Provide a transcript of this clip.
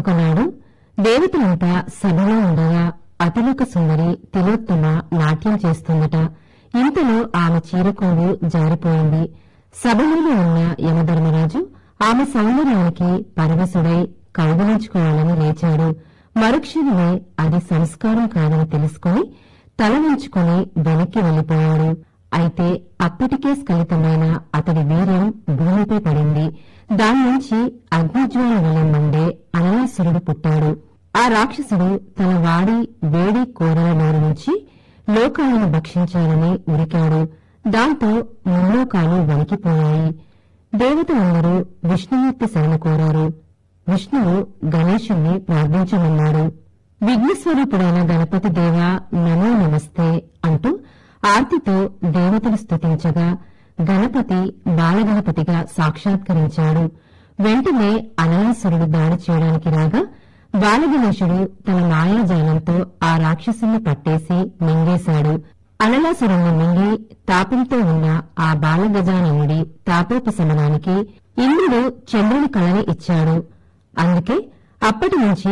ఒకనాడు దేవతలంతా సభలో ఉండగా అతిలోక సుందరి తిలోత్తమ నాట్యం చేస్తుందట. ఇంతలో ఆమె చీరకోడు జారిపోయింది. సభలోనే ఉన్న యమధర్మరాజు ఆమె సౌందర్యానికి పరవశుడై కౌగిలించుకోవాలని లేచాడు. మరుక్షణమే అది సంస్కారం కాదని తెలుసుకుని తల వంచుకుని వెనక్కి వెళ్లిపోయాడు. అయితే అప్పటికే స్ఖలితమైన అతడి వీర్యం భూమిపై పడింది. దాన్నుంచి అగ్నిజ్వాల వలె మండే అనలాసురుడు పుట్టాడు. ఆ రాక్షసుడు తన వాడి వేడి కోరల నోరు నుంచి లోకాలను భక్షించాలని ఉరికాడు. దాంతో ముల్లోకాలు వణికిపోయాయి. దేవతలందరూ విష్ణుమూర్తి శరణ కోరారు. విష్ణువు గణేశుణ్ణి ప్రార్థించమన్నాడు. విఘ్నస్వరూపుడైన గణపతి దేవా నమో నమస్తే అంటూ ఆర్తితో దేవతలు స్తుతించగా గణపతి బాలగణపతిగా సాక్షాత్కరించాడు. వెంటనే అనలాసురుడు దాడి చేయడానికి రాగా బాలగణేశుడు తన మాయాజాలంతో ఆ రాక్షసుని పట్టేసి మింగేశాడు. అనలాసురుణ్ణి మింగి తాపంతో ఉన్న ఆ బాలగజాననుడి తాపోపశమనానికి ఇంద్రుడు చంద్రుని కళని ఇచ్చాడు. అందుకే అప్పటి నుంచి